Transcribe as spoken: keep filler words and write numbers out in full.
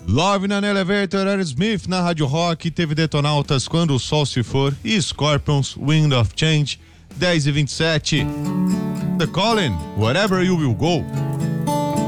Love na Elevator, Aerosmith na Rádio Rock, teve Detonautas, Quando o Sol Se For e Scorpions, Wind of Change, dez e vinte e sete. The Calling, Wherever You Will Go.